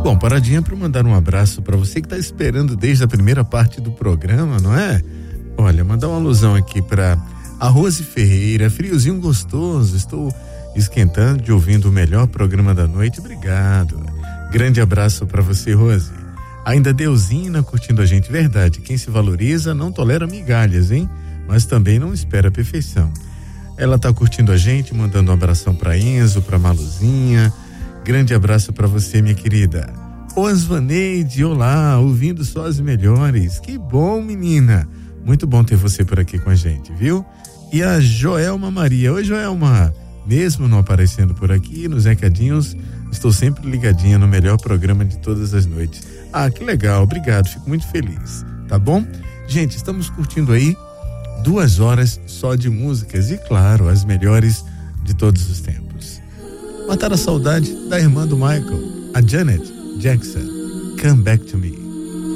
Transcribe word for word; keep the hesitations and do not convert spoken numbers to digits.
Bom, paradinha para mandar um abraço para você que está esperando desde a primeira parte do programa, não é? Olha, mandar uma alusão aqui para a Rose Ferreira, friozinho gostoso, estou esquentando de ouvindo o melhor programa da noite, obrigado. Grande abraço para você, Rose. Ainda Deusina curtindo a gente, verdade, quem se valoriza não tolera migalhas, hein? Mas também não espera a perfeição. Ela tá curtindo a gente, mandando um abração para Enzo, para Maluzinha. Grande abraço para você, minha querida. Osvaneide, olá, ouvindo só as melhores. Que bom, menina. Muito bom ter você por aqui com a gente, viu? E a Joelma Maria. Oi, Joelma. Mesmo não aparecendo por aqui nos recadinhos, estou sempre ligadinha no melhor programa de todas as noites. Ah, que legal, obrigado, fico muito feliz, tá bom? Gente, estamos curtindo aí duas horas só de músicas e, claro, as melhores de todos os tempos. Matar a saudade da irmã do Michael, a Janet Jackson. Come Back to Me.